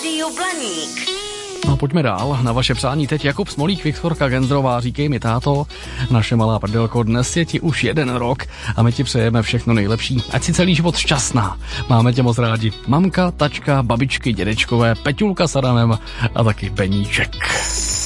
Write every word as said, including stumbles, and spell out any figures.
Rádiu Blaník. No pojďme dál, na vaše přání teď Jakub Smolík, Viktorka Genzrová, říkej mi táto, naše malá prdelko, dnes je ti už jeden rok a my ti přejeme všechno nejlepší, ať si celý život šťastná, máme tě moc rádi, mamka, tačka, babičky, dědečkové, Peťulka s Adamem a taky Beníček.